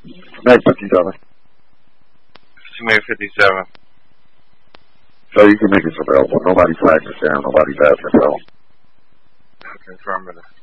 Meg 57. Meg 57. So you can make us available. Nobody flags us down. Nobody bats us out. Okay, affirmative.